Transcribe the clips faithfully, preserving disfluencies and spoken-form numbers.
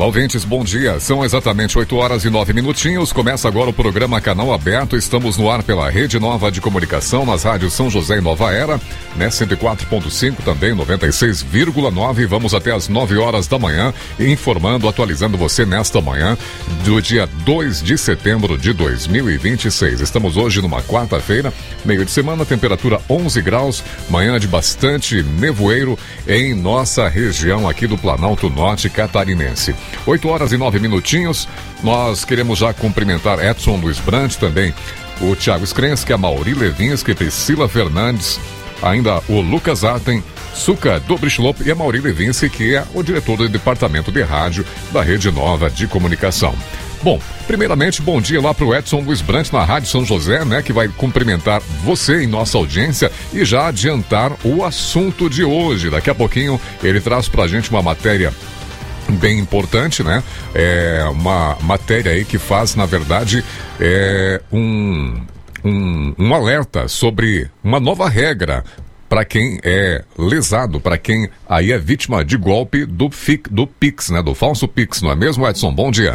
Olá, ouvintes, bom dia. São exatamente oito horas e nove minutinhos. Começa agora o programa Canal Aberto. Estamos no ar pela Rede Nova de Comunicação, nas rádios São José e Nova Era, né? cento e quatro ponto cinco, também noventa e seis vírgula nove. Vamos até às nove horas da manhã, informando, atualizando você nesta manhã do dia dois de setembro de dois mil e vinte e seis. Estamos hoje numa quarta-feira, meio de semana, temperatura onze graus, manhã de bastante nevoeiro em nossa região aqui do Planalto Norte Catarinense. oito horas e nove minutinhos, nós queremos já cumprimentar Edson Luiz Brandt, também o Thiago Skrenski, a Mauri Levinsky, Priscila Fernandes, ainda o Lucas Arten, Suca Dobrichlop e a Mauri Levinsky, que é o diretor do departamento de rádio da Rede Nova de Comunicação. Bom, primeiramente, bom dia lá pro Edson Luiz Brandt na Rádio São José, né, que vai cumprimentar você em nossa audiência e já adiantar o assunto de hoje. Daqui a pouquinho ele traz pra gente uma matéria bem importante, né? É uma matéria aí que faz, na verdade, é um, um, um alerta sobre uma nova regra para quem é lesado, para quem aí é vítima de golpe do, F I C, do Pix, né? Do falso Pix, não é mesmo, Edson? Bom dia.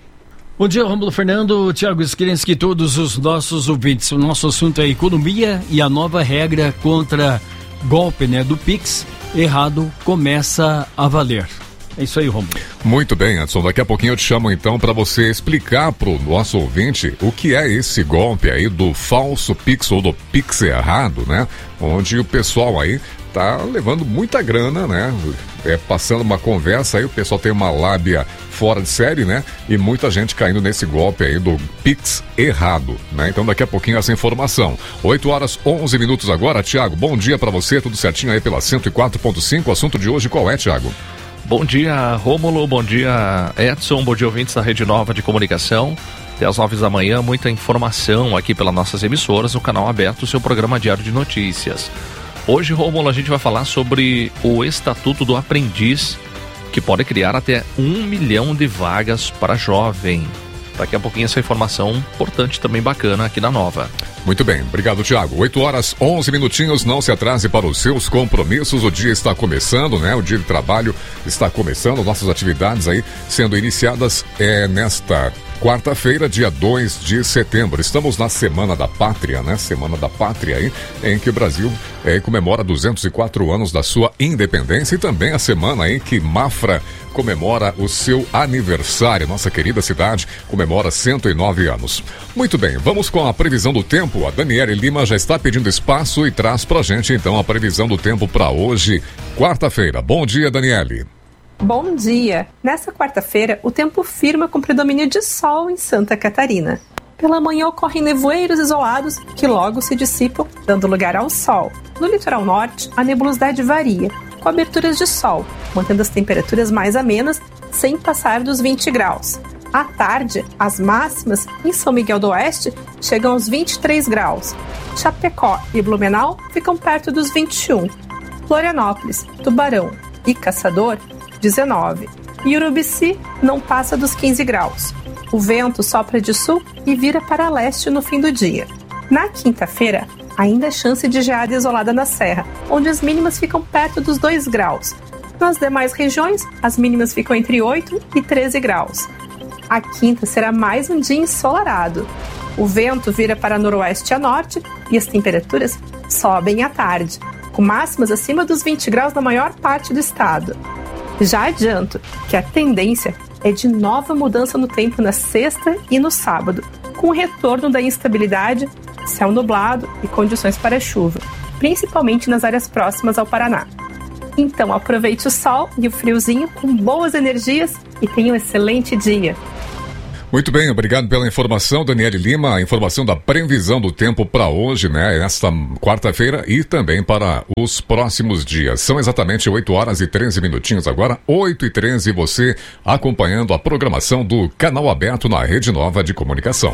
Bom dia, Rômulo Fernando, Thiago Skrenski, todos os nossos ouvintes. O nosso assunto é economia e a nova regra contra golpe, né, do Pix errado começa a valer. É isso aí, Rômulo. Muito bem, Edson. Daqui a pouquinho eu te chamo então para você explicar para o nosso ouvinte o que é esse golpe aí do falso Pix ou do Pix errado, né? Onde o pessoal aí tá levando muita grana, né? É, passando uma conversa aí, o pessoal tem uma lábia fora de série, né? E muita gente caindo nesse golpe aí do Pix errado, né? Então daqui a pouquinho essa informação. oito horas onze minutos agora. Thiago, bom dia para você, tudo certinho aí pela cento e quatro ponto cinco. O assunto de hoje qual é, Thiago? Bom dia, Rômulo, bom dia, Edson, bom dia, ouvintes da Rede Nova de Comunicação. Até às nove da manhã, muita informação aqui pelas nossas emissoras, no Canal Aberto, seu programa diário de notícias. Hoje, Rômulo, a gente vai falar sobre o Estatuto do Aprendiz, que pode criar até um milhão de vagas para jovem. Daqui a pouquinho essa informação importante, também bacana aqui na Nova. Muito bem, obrigado, Thiago. oito horas, onze minutinhos, não se atrase para os seus compromissos, o dia está começando, né? O dia de trabalho está começando, nossas atividades aí sendo iniciadas é, nesta quarta-feira, dia dois de setembro. Estamos na Semana da Pátria, né? Semana da Pátria aí, em que o Brasil é, comemora duzentos e quatro anos da sua independência e também a semana aí que Mafra comemora o seu aniversário. Nossa querida cidade comemora cento e nove anos. Muito bem, vamos com a previsão do tempo. A Daniele Lima já está pedindo espaço e traz pra gente então a previsão do tempo para hoje, quarta-feira. Bom dia, Daniele. Bom dia! Nessa quarta-feira, o tempo firma com predomínio de sol em Santa Catarina. Pela manhã ocorrem nevoeiros isolados que logo se dissipam, dando lugar ao sol. No litoral norte, a nebulosidade varia, com aberturas de sol, mantendo as temperaturas mais amenas, sem passar dos vinte graus. À tarde, as máximas em São Miguel do Oeste chegam aos vinte e três graus. Chapecó e Blumenau ficam perto dos vinte e um. Florianópolis, Tubarão e Caçador, dezenove. E Urubici não passa dos quinze graus. O vento sopra de sul e vira para leste no fim do dia. Na quinta-feira, ainda há chance de geada isolada na serra, onde as mínimas ficam perto dos dois graus. Nas demais regiões, as mínimas ficam entre oito e treze graus. A quinta será mais um dia ensolarado. O vento vira para noroeste a norte e as temperaturas sobem à tarde, com máximas acima dos vinte graus na maior parte do estado. Já adianto que a tendência é de nova mudança no tempo na sexta e no sábado, com o retorno da instabilidade, céu nublado e condições para chuva, principalmente nas áreas próximas ao Paraná. Então aproveite o sol e o friozinho com boas energias e tenha um excelente dia. Muito bem, obrigado pela informação, Daniele Lima. A informação da previsão do tempo para hoje, né? Nesta quarta-feira e também para os próximos dias. São exatamente oito horas e treze minutinhos agora, oito e treze, você acompanhando a programação do Canal Aberto na Rede Nova de Comunicação.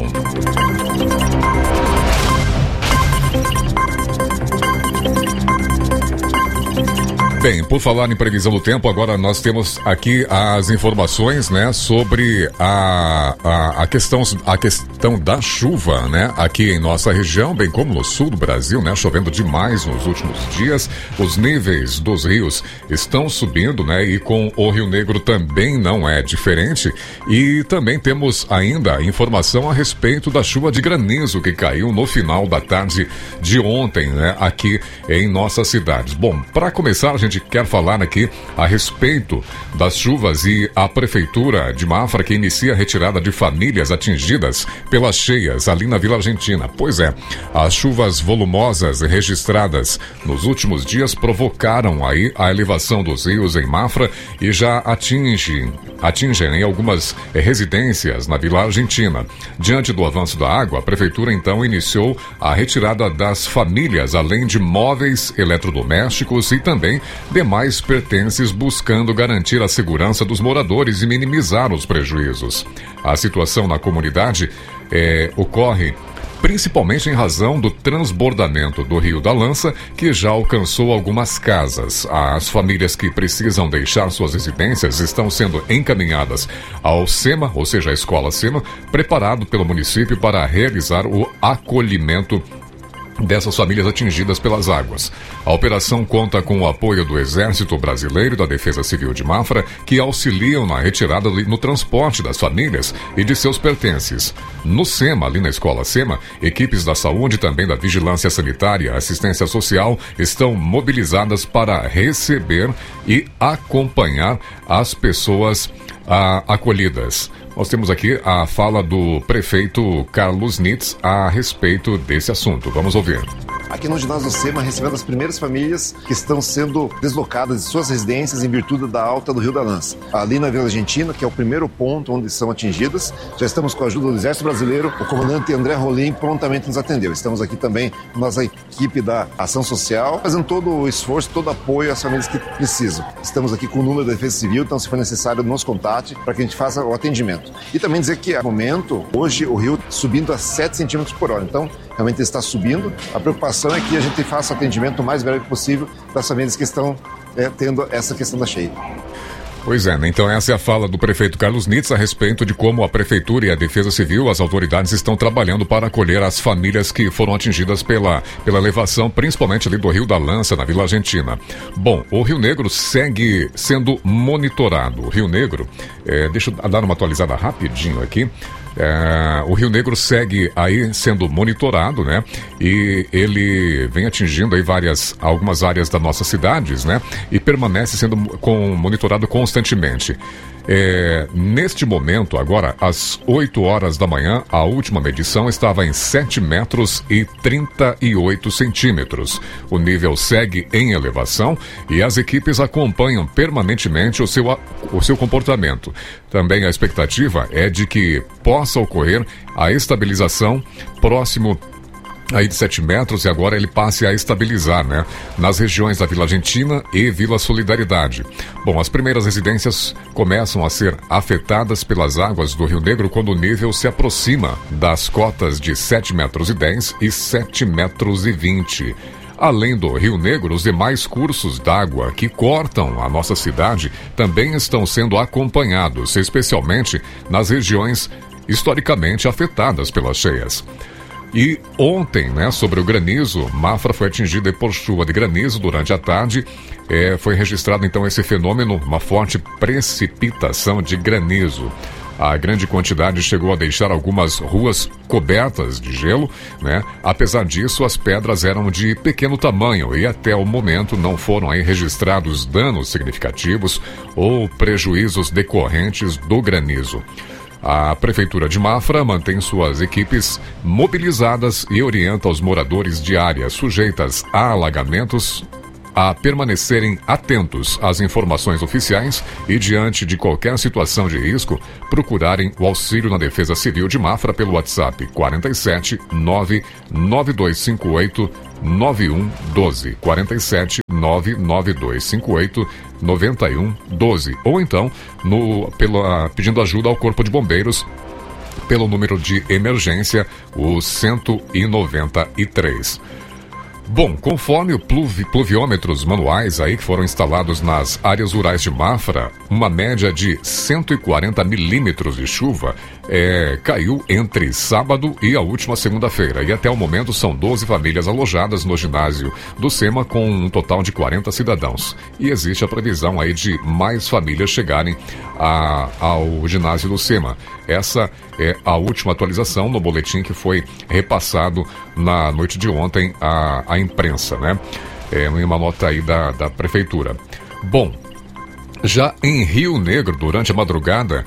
Bem, por falar em previsão do tempo, agora nós temos aqui as informações, né, sobre a, a, a, questão, a questão da chuva, né, aqui em nossa região, bem como no sul do Brasil, né, chovendo demais nos últimos dias. Os níveis dos rios estão subindo, né, e com o Rio Negro também não é diferente. E também temos ainda informação a respeito da chuva de granizo que caiu no final da tarde de ontem, né, aqui em nossas cidades. Bom, para começar, a gente quer falar aqui a respeito das chuvas e a Prefeitura de Mafra que inicia a retirada de famílias atingidas pelas cheias ali na Vila Argentina. Pois é, as chuvas volumosas registradas nos últimos dias provocaram aí a elevação dos rios em Mafra e já atingem, atingem algumas residências na Vila Argentina. Diante do avanço da água, a Prefeitura então iniciou a retirada das famílias, além de móveis, eletrodomésticos e também demais pertences, buscando garantir a segurança dos moradores e minimizar os prejuízos. A situação na comunidade é, ocorre principalmente em razão do transbordamento do Rio da Lança, que já alcançou algumas casas. As famílias que precisam deixar suas residências estão sendo encaminhadas ao SEMA, ou seja, a Escola SEMA, preparado pelo município para realizar o acolhimento dessas famílias atingidas pelas águas. A operação conta com o apoio do Exército Brasileiro e da Defesa Civil de Mafra, que auxiliam na retirada e no transporte das famílias e de seus pertences. No SEMA, ali na Escola SEMA, equipes da saúde e também da Vigilância Sanitária e Assistência Social estão mobilizadas para receber e acompanhar as pessoas ah, acolhidas. Nós temos aqui a fala do prefeito Carlos Nitz a respeito desse assunto. Vamos ouvir. Aqui no ginásio SEMA, recebendo as primeiras famílias que estão sendo deslocadas de suas residências em virtude da alta do Rio da Lança. Ali na Vila Argentina, que é o primeiro ponto onde são atingidas, já estamos com a ajuda do Exército Brasileiro. O comandante André Rolim prontamente nos atendeu. Estamos aqui também com a nossa equipe da Ação Social, fazendo todo o esforço, todo o apoio às famílias que precisam. Estamos aqui com o número da Defesa Civil, então se for necessário, nos contate para que a gente faça o atendimento. E também dizer que, a momento, hoje o rio subindo a sete centímetros por hora. Então, realmente está subindo. A preocupação é que a gente faça o atendimento o mais breve possível das famílias que estão é, tendo essa questão da cheia. Pois é, né? Então essa é a fala do prefeito Carlos Nitz a respeito de como a Prefeitura e a Defesa Civil, as autoridades estão trabalhando para acolher as famílias que foram atingidas pela, pela elevação, principalmente ali do Rio da Lança, na Vila Argentina. Bom, o Rio Negro segue sendo monitorado. O Rio Negro, é, deixa eu dar uma atualizada rapidinho aqui. É, o Rio Negro segue aí sendo monitorado, né? E ele vem atingindo aí várias, algumas áreas das nossas cidades, né? E permanece sendo com, monitorado constantemente. É, neste momento, agora, às oito horas da manhã, a última medição estava em sete metros e trinta e oito centímetros. O nível segue em elevação e as equipes acompanham permanentemente o seu, o seu comportamento. Também a expectativa é de que possa ocorrer a estabilização próximo aí de sete metros e agora ele passe a estabilizar, né? Nas regiões da Vila Argentina e Vila Solidariedade. Bom, as primeiras residências começam a ser afetadas pelas águas do Rio Negro quando o nível se aproxima das cotas de sete metros e dez e sete metros e vinte. Além do Rio Negro, os demais cursos d'água que cortam a nossa cidade também estão sendo acompanhados, especialmente nas regiões historicamente afetadas pelas cheias. E ontem, né, sobre o granizo, Mafra foi atingida por chuva de granizo durante a tarde. É, foi registrado então esse fenômeno, uma forte precipitação de granizo. A grande quantidade chegou a deixar algumas ruas cobertas de gelo, né? Apesar disso, as pedras eram de pequeno tamanho e até o momento não foram aí registrados danos significativos ou prejuízos decorrentes do granizo. A Prefeitura de Mafra mantém suas equipes mobilizadas e orienta os moradores de áreas sujeitas a alagamentos a permanecerem atentos às informações oficiais e, diante de qualquer situação de risco, procurarem o auxílio na Defesa Civil de Mafra pelo WhatsApp quatro sete nove nove dois cinco oito nove um um dois, quatro sete nove nove dois cinco oito nove um um dois, ou então no, pela, pedindo ajuda ao Corpo de Bombeiros pelo número de emergência, o cento e noventa e três. Bom, conforme o pluvi, pluviômetros manuais aí que foram instalados nas áreas rurais de Mafra, uma média de cento e quarenta milímetros de chuva é, caiu entre sábado e a última segunda-feira. E até o momento são doze famílias alojadas no ginásio do SEMA com um total de quarenta cidadãos. E existe a previsão aí de mais famílias chegarem a, ao ginásio do SEMA. Essa é a última atualização no boletim que foi repassado na noite de ontem à, à imprensa, né? É, em uma nota aí da, da prefeitura. Bom, já em Rio Negro, durante a madrugada,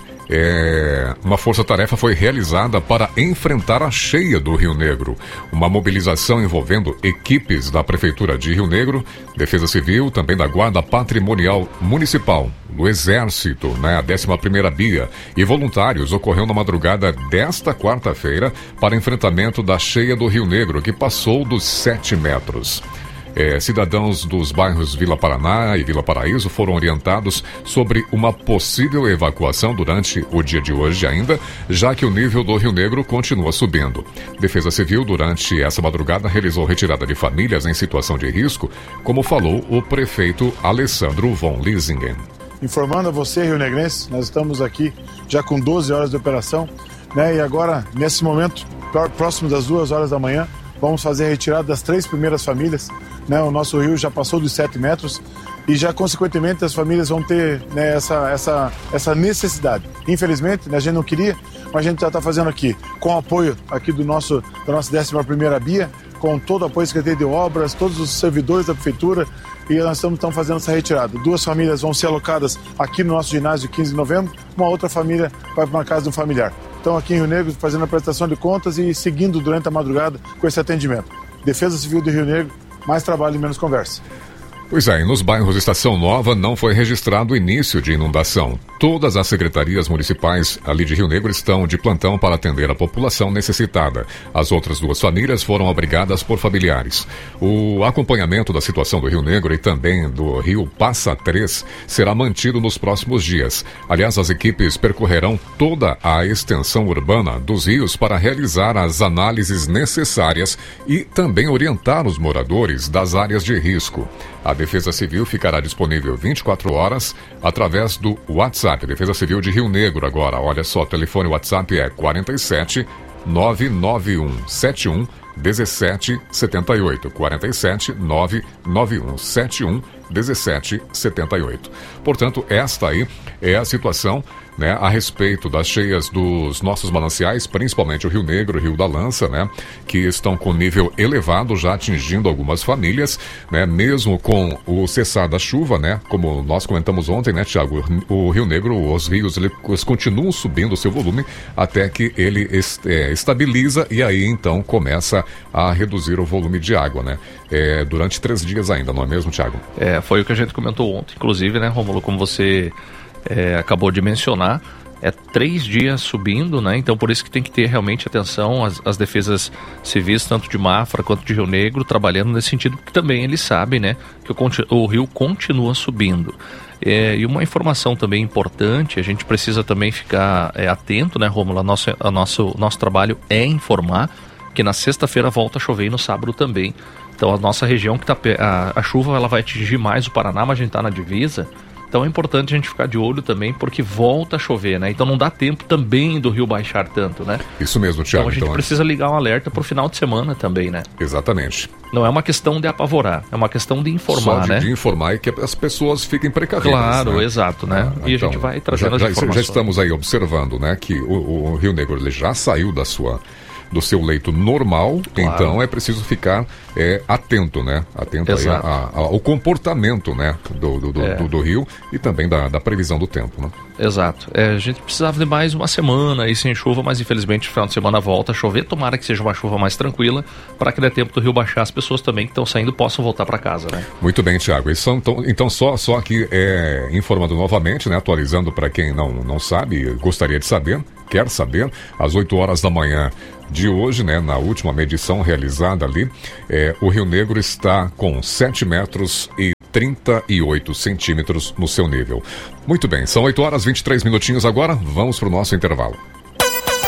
é, uma força-tarefa foi realizada para enfrentar a cheia do Rio Negro. Uma mobilização envolvendo equipes da Prefeitura de Rio Negro, Defesa Civil, também da Guarda Patrimonial Municipal, do Exército, né, a décima primeira B I A, e voluntários ocorreu na madrugada desta quarta-feira para enfrentamento da cheia do Rio Negro, que passou dos sete metros. É, cidadãos dos bairros Vila Paraná e Vila Paraíso foram orientados sobre uma possível evacuação durante o dia de hoje ainda, já que o nível do Rio Negro continua subindo. Defesa Civil, durante essa madrugada, realizou retirada de famílias em situação de risco, como falou o prefeito Alessandro von Lisingen. Informando a você, rio-negrense, nós estamos aqui já com doze horas de operação, né? E agora, nesse momento, próximo das duas horas da manhã, vamos fazer a retirada das três primeiras famílias, né? O nosso rio já passou dos sete metros e já, consequentemente, as famílias vão ter, né, essa, essa, essa necessidade. Infelizmente, né, a gente não queria, mas a gente já está fazendo aqui, com o apoio aqui do nosso, da nossa décima primeira B I A, com todo o apoio da Secretaria de Obras, todos os servidores da Prefeitura, e nós estamos, estamos fazendo essa retirada. Duas famílias vão ser alocadas aqui no nosso ginásio de quinze de novembro, uma outra família vai para uma casa de um familiar. Então, aqui em Rio Negro, fazendo a prestação de contas e seguindo durante a madrugada com esse atendimento. Defesa Civil de Rio Negro, mais trabalho e menos conversa. Pois é, e nos bairros Estação Nova não foi registrado o início de inundação. Todas as secretarias municipais ali de Rio Negro estão de plantão para atender a população necessitada. As outras duas famílias foram abrigadas por familiares. O acompanhamento da situação do Rio Negro e também do Rio Passa Três será mantido nos próximos dias. Aliás, as equipes percorrerão toda a extensão urbana dos rios para realizar as análises necessárias e também orientar os moradores das áreas de risco. A Defesa Civil ficará disponível vinte e quatro horas através do WhatsApp. Defesa Civil de Rio Negro agora. Olha só, o telefone WhatsApp é quarenta e sete, nove nove um sete um, dezessete setenta e oito. quarenta e sete, nove nove um sete um, dezessete setenta e oito. Portanto, esta aí é a situação, né, a respeito das cheias dos nossos mananciais, principalmente o Rio Negro, o Rio da Lança, né, que estão com nível elevado, já atingindo algumas famílias, né, mesmo com o cessar da chuva, né, como nós comentamos ontem, né, Tiago, o Rio Negro, os rios, eles continuam subindo o seu volume até que ele est- é, estabiliza e aí então começa a reduzir o volume de água, né, é, durante três dias ainda, não é mesmo, Tiago? É, foi o que a gente comentou ontem, inclusive, né, Rômulo, como você é, acabou de mencionar, é três dias subindo, né? Então por isso que tem que ter realmente atenção as, as defesas civis, tanto de Mafra quanto de Rio Negro, trabalhando nesse sentido, porque também eles sabem, né, que o, o rio continua subindo. É, e uma informação também importante, a gente precisa também ficar é, atento, né, Rômulo? A nossa, a nosso, nosso trabalho é informar que na sexta-feira volta a chover e no sábado também. Então a nossa região, que tá, a, a chuva ela vai atingir mais o Paraná, mas a gente está na divisa. Então é importante a gente ficar de olho também, porque volta a chover, né? Então não dá tempo também do rio baixar tanto, né? Isso mesmo, Thiago. Então a gente então, precisa ligar um alerta para o final de semana também, né? Exatamente. Não é uma questão de apavorar, é uma questão de informar, Só de, né? de informar e que as pessoas fiquem precavidas. Claro, né? exato, né? Ah, e então, a gente vai trazendo já, as já, informações. já estamos aí observando, né, que o, o Rio Negro ele já saiu da sua... do seu leito normal, claro. Então é preciso ficar é, atento, né? Atento aí a, a, ao comportamento, né? Do, do, do, é. do, do rio e também da, da previsão do tempo, né? Exato. É, a gente precisava de mais uma semana aí sem chuva, mas infelizmente no final de semana volta a chover. Tomara que seja uma chuva mais tranquila para que dê tempo do rio baixar, as pessoas também que estão saindo possam voltar para casa, né? Muito bem, Thiago. São, então, então só, só aqui é, informando novamente, né? Atualizando para quem não, não sabe, gostaria de saber, quer saber, às oito horas da manhã de hoje, né, na última medição realizada ali, é, o Rio Negro está com sete metros e trinta e oito centímetros no seu nível. Muito bem, são oito horas e vinte e três minutinhos agora, vamos para o nosso intervalo.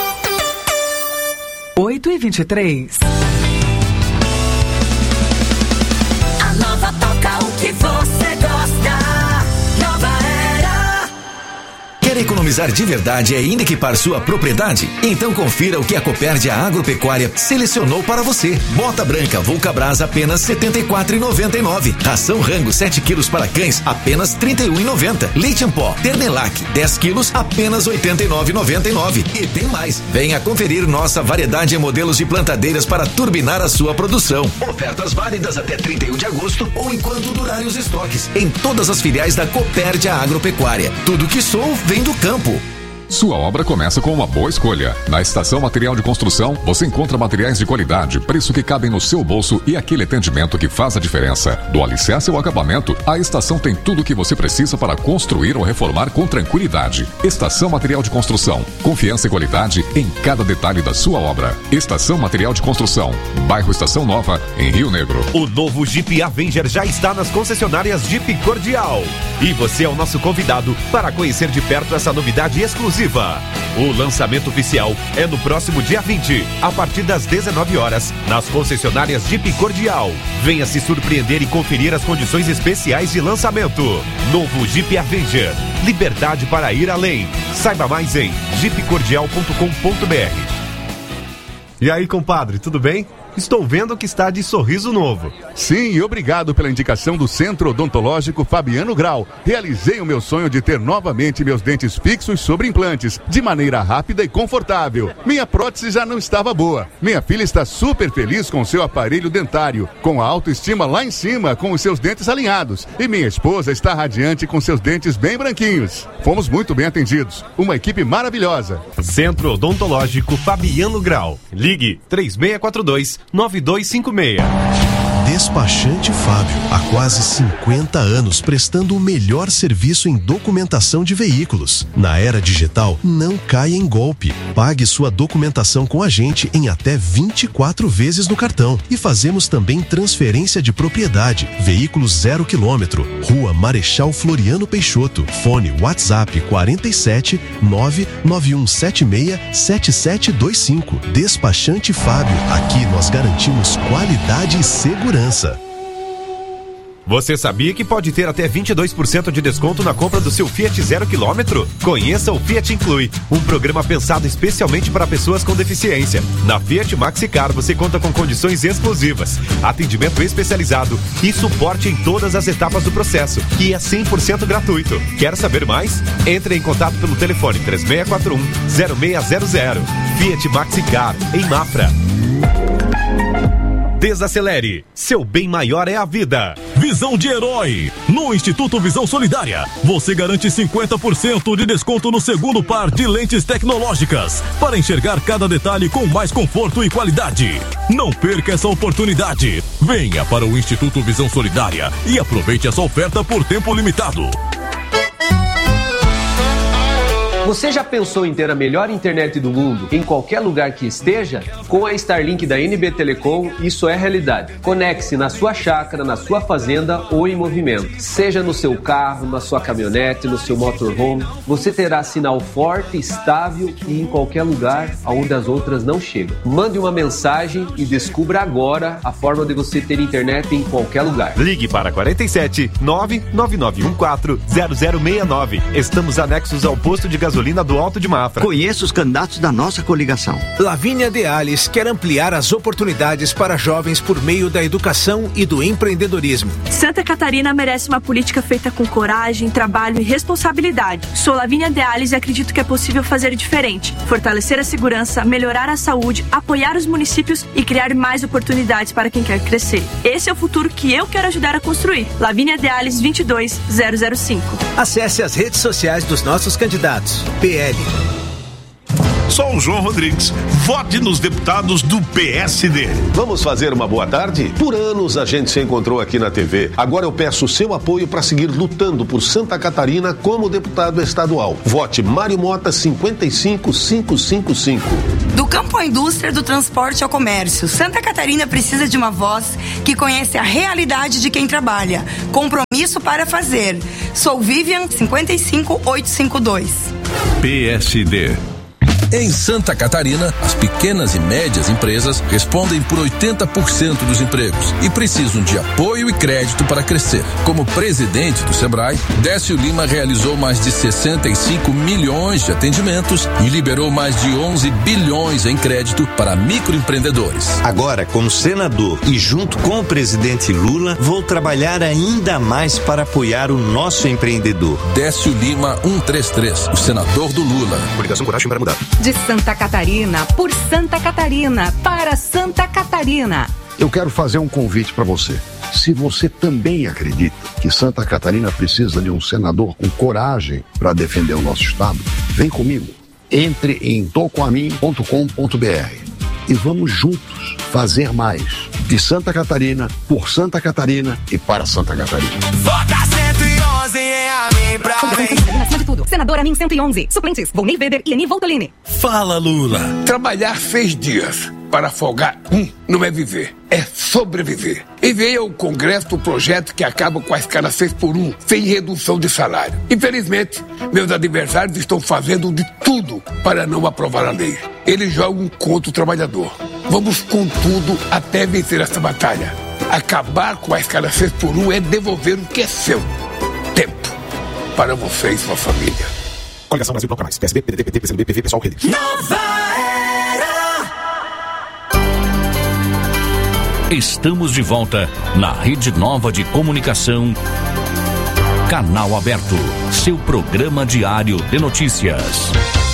oito e vinte e três. que você gosta. Nova Era. Quer economizar de verdade e ainda equipar sua propriedade? Então confira o que a Copérdia Agropecuária selecionou para você. Bota branca Vulcabras apenas setenta e quatro reais e noventa e nove centavos. Ração Rango sete quilos para cães apenas trinta e um reais e noventa centavos. Leite em pó Ternelac dez quilos apenas oitenta e nove reais e noventa e nove centavos. E tem mais. Venha conferir nossa variedade em modelos de plantadeiras para turbinar a sua produção. Ofertas válidas até trinta e um de agosto ou enquanto durarem os estoques. Em todas as filiais da Copérdia Agropecuária. Tudo que sou vem do campo. Sua obra começa com uma boa escolha. Na Estação Material de Construção, você encontra materiais de qualidade, preço que cabem no seu bolso e aquele atendimento que faz a diferença. Do alicerce ao acabamento, a estação tem tudo o que você precisa para construir ou reformar com tranquilidade. Estação Material de Construção. Confiança e qualidade em cada detalhe da sua obra. Estação Material de Construção. Bairro Estação Nova, em Rio Negro. O novo Jeep Avenger já está nas concessionárias Jeep Cordial. E você é o nosso convidado para conhecer de perto essa novidade exclusiva. O lançamento oficial é no próximo dia vinte, a partir das dezenove horas, nas concessionárias Jeep Cordial. Venha se surpreender e conferir as condições especiais de lançamento. Novo Jeep Avenger. Liberdade para ir além. Saiba mais em jeep cordial ponto com ponto b r. E aí, compadre, tudo bem? Estou vendo que está de sorriso novo. Sim, e obrigado pela indicação do Centro Odontológico Fabiano Grau. Realizei o meu sonho de ter novamente meus dentes fixos sobre implantes, de maneira rápida e confortável. Minha prótese já não estava boa. Minha filha está super feliz com seu aparelho dentário, com a autoestima lá em cima, com os seus dentes alinhados. E minha esposa está radiante com seus dentes bem branquinhos. Fomos muito bem atendidos. Uma equipe maravilhosa. Centro Odontológico Fabiano Grau. Ligue três seis quatro dois nove dois cinco seis. Despachante Fábio, há quase cinquenta anos prestando o melhor serviço em documentação de veículos. Na era digital, não caia em golpe. Pague sua documentação com a gente em até vinte e quatro vezes no cartão. E fazemos também transferência de propriedade. Veículos zero quilômetro. Rua Marechal Floriano Peixoto. Fone WhatsApp quatro sete nove nove um sete seis sete sete dois cinco. Despachante Fábio, aqui nós garantimos qualidade e segurança. Você sabia que pode ter até vinte e dois por cento de desconto na compra do seu Fiat zero quilômetro? Conheça o Fiat Inclui, um programa pensado especialmente para pessoas com deficiência. Na Fiat Maxicar você conta com condições exclusivas, atendimento especializado e suporte em todas as etapas do processo, que é cem por cento gratuito. Quer saber mais? Entre em contato pelo telefone três seis quatro um zero seis zero zero. Fiat Maxicar, em Mafra. Desacelere. Seu bem maior é a vida. Visão de herói. No Instituto Visão Solidária, você garante cinquenta por cento de desconto no segundo par de lentes tecnológicas para enxergar cada detalhe com mais conforto e qualidade. Não perca essa oportunidade. Venha para o Instituto Visão Solidária e aproveite essa oferta por tempo limitado. Você já pensou em ter a melhor internet do mundo em qualquer lugar que esteja? Com a Starlink da N B Telecom, isso é realidade. Conecte-se na sua chácara, na sua fazenda ou em movimento. Seja no seu carro, na sua caminhonete, no seu motorhome, você terá sinal forte, estável e em qualquer lugar onde as outras não chegam. Mande uma mensagem e descubra agora a forma de você ter internet em qualquer lugar. Ligue para quatro sete nove nove nove um quatro zero zero seis nove. Estamos anexos ao posto de gasolina gasolina do Alto de Mafra. Conheça os candidatos da nossa coligação. Lavínia Deales quer ampliar as oportunidades para jovens por meio da educação e do empreendedorismo. Santa Catarina merece uma política feita com coragem, trabalho e responsabilidade. Sou Lavínia Deales e acredito que é possível fazer diferente. Fortalecer a segurança, melhorar a saúde, apoiar os municípios e criar mais oportunidades para quem quer crescer. Esse é o futuro que eu quero ajudar a construir. Lavínia Deales vinte e dois zero zero cinco. Acesse as redes sociais dos nossos candidatos. P L. Sou o João Rodrigues. Vote nos deputados do P S D. Vamos fazer uma boa tarde? Por anos a gente se encontrou aqui na T V. Agora eu peço o seu apoio para seguir lutando por Santa Catarina como deputado estadual. Vote Mário Mota cinquenta e cinco cinco cinco cinco. Do campo à indústria, do transporte ao comércio, Santa Catarina precisa de uma voz que conhece a realidade de quem trabalha. Compromisso para fazer. Sou Vivian cinquenta e cinco oitocentos e cinquenta e dois. P S D. Em Santa Catarina, as pequenas e médias empresas respondem por oitenta por cento dos empregos e precisam de apoio e crédito para crescer. Como presidente do Sebrae, Décio Lima realizou mais de sessenta e cinco milhões de atendimentos e liberou mais de onze bilhões em crédito para microempreendedores. Agora, como senador e junto com o presidente Lula, vou trabalhar ainda mais para apoiar o nosso empreendedor. Décio Lima cento e trinta e três, o senador do Lula. Coligação Coragem para Mudar. De Santa Catarina, por Santa Catarina, para Santa Catarina. Eu quero fazer um convite para você. Se você também acredita que Santa Catarina precisa de um senador com coragem para defender o nosso estado, vem comigo. Entre em tocoamin ponto com ponto b r e vamos juntos fazer mais de Santa Catarina, por Santa Catarina e para Santa Catarina. Vota cento e onze em a mim pra Acima de tudo, senadora Amin cento e onze. Suplentes, Volney Weber e Eni Voltolini. Fala, Lula. Trabalhar seis dias para folgar um não é viver, é sobreviver. Enviei ao Congresso o projeto que acaba com a escala seis por um, sem redução de salário. Infelizmente, meus adversários estão fazendo de tudo para não aprovar a lei. Eles jogam contra o trabalhador. Vamos com tudo até vencer essa batalha. Acabar com a escala seis por um é devolver o que é seu. Tempo. Para você e sua família. Coligação Brasil Bloco Mais. P S B, P D T, P T, P C M B, P V, Pessoal, Rede. Nova Era. Estamos de volta na Rede Nova de Comunicação. Canal Aberto. Seu programa diário de notícias.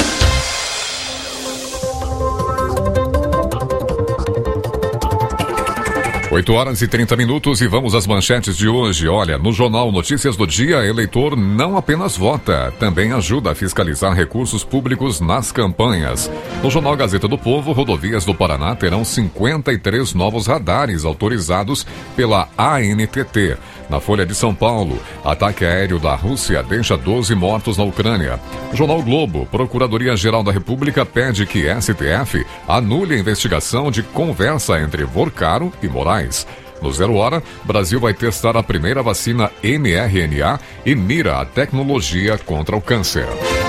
oito horas e trinta minutos e vamos às manchetes de hoje. Olha, no Jornal Notícias do Dia, eleitor não apenas vota, também ajuda a fiscalizar recursos públicos nas campanhas. No Jornal Gazeta do Povo, rodovias do Paraná terão cinquenta e três novos radares autorizados pela A N T T. Na Folha de São Paulo, ataque aéreo da Rússia deixa doze mortos na Ucrânia. Jornal Globo, Procuradoria-Geral da República pede que S T F anule a investigação de conversa entre Vorcaro e Moraes. No Zero Hora, Brasil vai testar a primeira vacina M R N A e mira a tecnologia contra o câncer.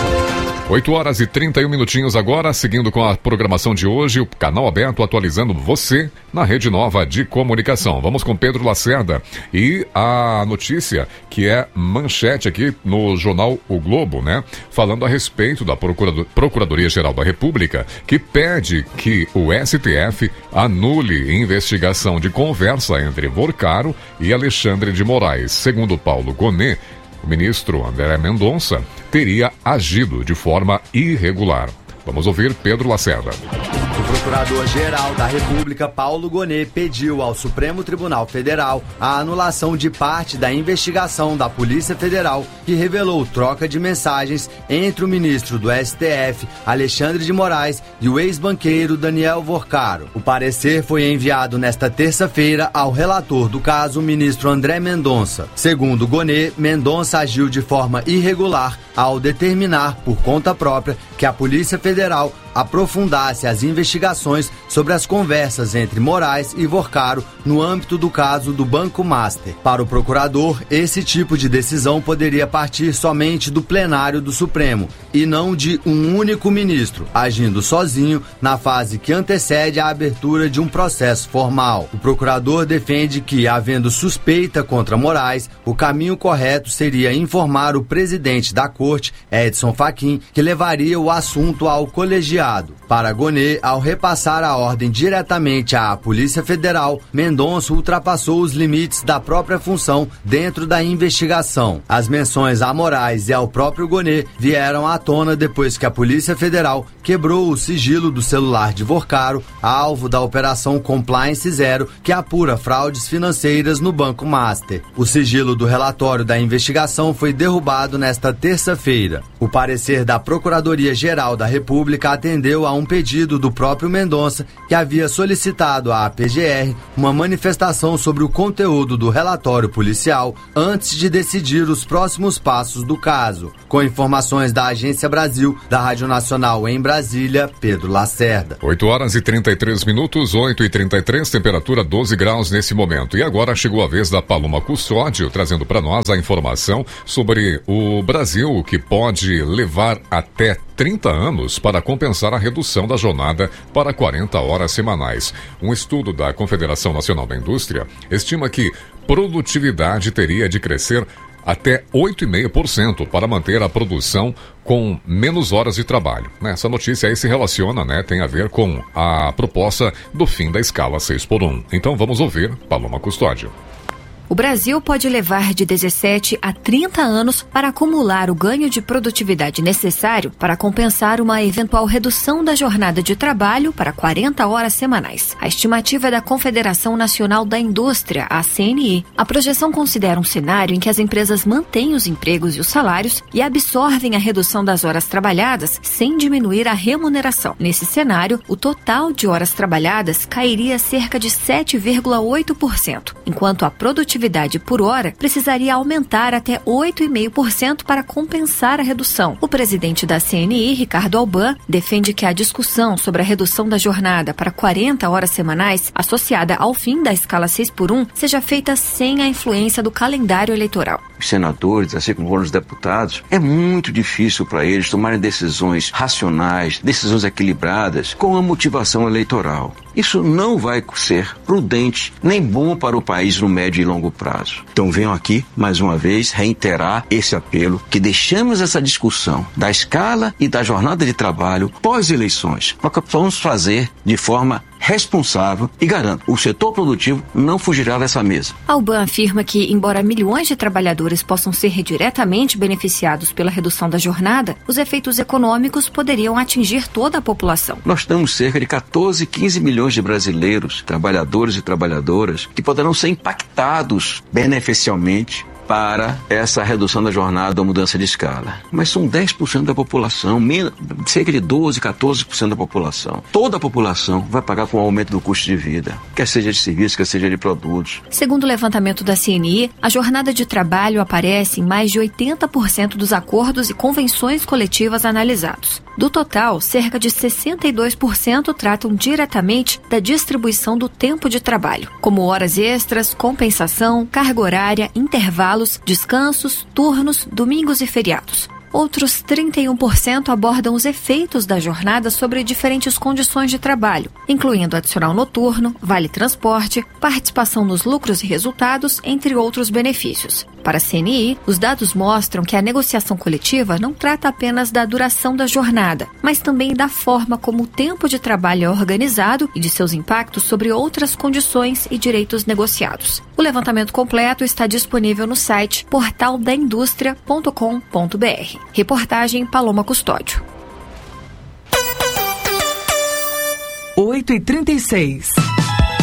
oito horas e trinta e um minutinhos agora, seguindo com a programação de hoje, o Canal Aberto atualizando você na Rede Nova de Comunicação. Vamos com Pedro Lacerda e a notícia que é manchete aqui no jornal O Globo, né? Falando a respeito da Procurador- Procuradoria-Geral da República, que pede que o S T F anule investigação de conversa entre Vorcaro e Alexandre de Moraes. Segundo Paulo Gonet, o ministro André Mendonça teria agido de forma irregular. Vamos ouvir Pedro Lacerda. O Procurador-Geral da República, Paulo Gonet, pediu ao Supremo Tribunal Federal a anulação de parte da investigação da Polícia Federal que revelou troca de mensagens entre o ministro do S T F, Alexandre de Moraes, e o ex-banqueiro Daniel Vorcaro. O parecer foi enviado nesta terça-feira ao relator do caso, o ministro André Mendonça. Segundo Gonet, Mendonça agiu de forma irregular ao determinar, por conta própria, que a Polícia Federal aprofundasse as investigações sobre as conversas entre Moraes e Vorcaro no âmbito do caso do Banco Master. Para o procurador, esse tipo de decisão poderia partir somente do plenário do Supremo e não de um único ministro, agindo sozinho na fase que antecede a abertura de um processo formal. O procurador defende que, havendo suspeita contra Moraes, o caminho correto seria informar o presidente da Corte, Edson Fachin, que levaria o assunto ao colegiado. Para Gonet, ao repassar a ordem diretamente à Polícia Federal, Mendonça ultrapassou os limites da própria função dentro da investigação. As menções a Moraes e ao próprio Gonet vieram à tona depois que a Polícia Federal quebrou o sigilo do celular de Vorcaro, alvo da Operação Compliance Zero, que apura fraudes financeiras no Banco Master. O sigilo do relatório da investigação foi derrubado nesta terça-feira. O parecer da Procuradoria-Geral da República atendeu a um pedido do próprio Mendonça, que havia solicitado à P G R uma manifestação sobre o conteúdo do relatório policial antes de decidir os próximos passos do caso. Com informações da Agência Brasil, da Rádio Nacional em Brasília, Pedro Lacerda. oito horas e trinta e três minutos, oito e trinta e três, temperatura doze graus nesse momento. E agora chegou a vez da Paloma Custódio, trazendo para nós a informação sobre o Brasil, que pode levar até trinta anos para compensar a redução da jornada para quarenta horas semanais. Um estudo da Confederação Nacional da Indústria estima que produtividade teria de crescer até oito vírgula cinco por cento para manter a produção com menos horas de trabalho. Essa notícia aí se relaciona, né, tem a ver com a proposta do fim da escala seis por um. Então vamos ouvir Paloma Custódio. O Brasil pode levar de dezessete a trinta anos para acumular o ganho de produtividade necessário para compensar uma eventual redução da jornada de trabalho para quarenta horas semanais. A estimativa é da Confederação Nacional da Indústria, a C N I. A projeção considera um cenário em que as empresas mantêm os empregos e os salários e absorvem a redução das horas trabalhadas sem diminuir a remuneração. Nesse cenário, o total de horas trabalhadas cairia cerca de sete vírgula oito por cento, enquanto a produtividade atividade por hora precisaria aumentar até oito vírgula cinco por cento para compensar a redução. O presidente da C N I, Ricardo Alban, defende que a discussão sobre a redução da jornada para quarenta horas semanais, associada ao fim da escala seis por um, seja feita sem a influência do calendário eleitoral. Os senadores, assim como os deputados, é muito difícil para eles tomarem decisões racionais, decisões equilibradas, com a motivação eleitoral. Isso não vai ser prudente, nem bom para o país no médio e longo prazo. Então venho aqui, mais uma vez, reiterar esse apelo, que deixamos essa discussão da escala e da jornada de trabalho pós-eleições, para que possamos fazer de forma responsável e garanto, o setor produtivo não fugirá dessa mesa. Alban afirma que, embora milhões de trabalhadores possam ser diretamente beneficiados pela redução da jornada, os efeitos econômicos poderiam atingir toda a população. Nós temos cerca de quatorze, quinze milhões de brasileiros, trabalhadores e trabalhadoras, que poderão ser impactados beneficialmente para essa redução da jornada ou mudança de escala. Mas são dez por cento da população, cerca de doze, quatorze por cento da população. Toda a população vai pagar com o aumento do custo de vida, quer seja de serviços, quer seja de produtos. Segundo o levantamento da C N I, a jornada de trabalho aparece em mais de oitenta por cento dos acordos e convenções coletivas analisados. Do total, cerca de sessenta e dois por cento tratam diretamente da distribuição do tempo de trabalho, como horas extras, compensação, carga horária, intervalos, descansos, turnos, domingos e feriados. Outros trinta e um por cento abordam os efeitos da jornada sobre diferentes condições de trabalho, incluindo adicional noturno, vale-transporte, participação nos lucros e resultados, entre outros benefícios. Para a C N I, os dados mostram que a negociação coletiva não trata apenas da duração da jornada, mas também da forma como o tempo de trabalho é organizado e de seus impactos sobre outras condições e direitos negociados. O levantamento completo está disponível no site portal da indústria ponto com ponto b r. Reportagem Paloma Custódio. oito e trinta e seis.